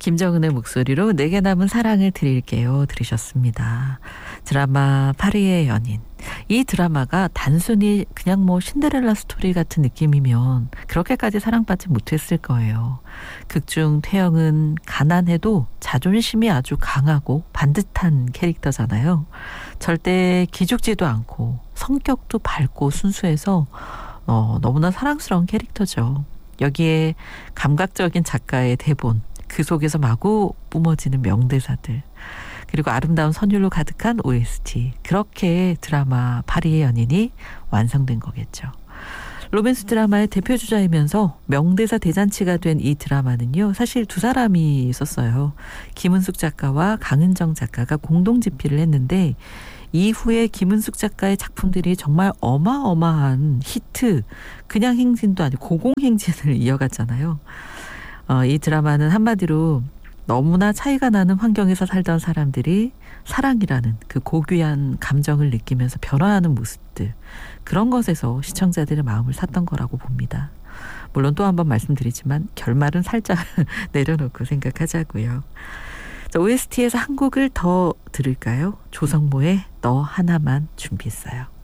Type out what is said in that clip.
김정은의 목소리로 내게 남은 사랑을 드릴게요 들으셨습니다. 드라마 파리의 연인. 이 드라마가 단순히 그냥 뭐 신데렐라 스토리 같은 느낌이면 그렇게까지 사랑받지 못했을 거예요. 극중 태영은 가난해도 자존심이 아주 강하고 반듯한 캐릭터잖아요. 절대 기죽지도 않고 성격도 밝고 순수해서 너무나 사랑스러운 캐릭터죠. 여기에 감각적인 작가의 대본, 그 속에서 마구 뿜어지는 명대사들, 그리고 아름다운 선율로 가득한 OST. 그렇게 드라마 파리의 연인이 완성된 거겠죠. 로맨스 드라마의 대표 주자이면서 명대사 대잔치가 된 이 드라마는요, 사실 두 사람이 있었어요. 김은숙 작가와 강은정 작가가 공동 집필을 했는데 이후에 김은숙 작가의 작품들이 정말 어마어마한 히트, 그냥 행진도 아니고 고공행진을 이어갔잖아요. 이 드라마는 한마디로 너무나 차이가 나는 환경에서 살던 사람들이 사랑이라는 그 고귀한 감정을 느끼면서 변화하는 모습들, 그런 것에서 시청자들의 마음을 샀던 거라고 봅니다. 물론 또 한 번 말씀드리지만 결말은 살짝 내려놓고 생각하자고요. 자, OST에서 한 곡을 더 들을까요? 조성모의 너 하나만 준비했어요.